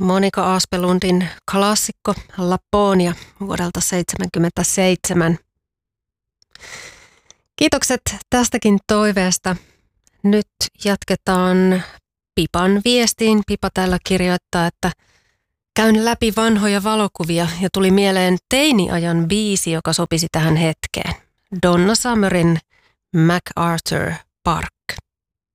Monika Aspelundin klassikko Laponia vuodelta 1977. Kiitokset tästäkin toiveesta. Nyt jatketaan Pipan viestiin. Pipa täällä kirjoittaa, että käyn läpi vanhoja valokuvia ja tuli mieleen teiniajan biisi, joka sopisi tähän hetkeen. Donna Summerin MacArthur Park.